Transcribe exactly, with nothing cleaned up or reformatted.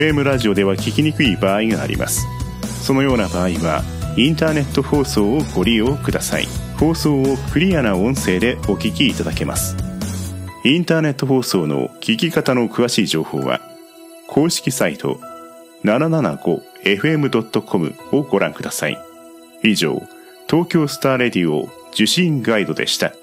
エフエム ラジオでは聞きにくい場合があります。そのような場合はインターネット放送をご利用ください。放送をクリアな音声でお聞きいただけます。インターネット放送の聞き方の詳しい情報は公式サイト ななななごエフエムドットコム をご覧ください。以上、東京スターレディオ受信ガイドでした。